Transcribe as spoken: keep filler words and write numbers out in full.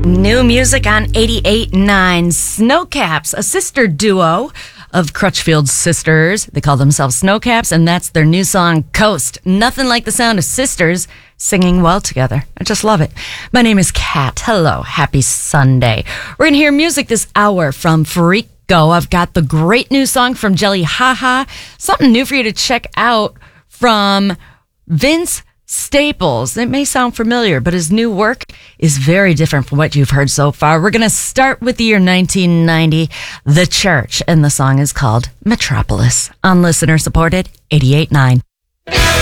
New music on eighty-eight point nine. Snowcaps, a sister duo of Crutchfield sisters. They call themselves Snowcaps, and that's their new song, Coast. Nothing like the sound of sisters singing well together. I just love it. My name is Kat. Hello. Happy Sunday. We're going to hear music this hour from Freako. I've got the great new song from Jelly Haha. Something new for you to check out from Vince Staples. It may sound familiar, but his new work is very different from what you've heard so far. We're going to start with the year nineteen ninety, The Church, and the song is called Metropolis on listener-supported eighty-eight point nine.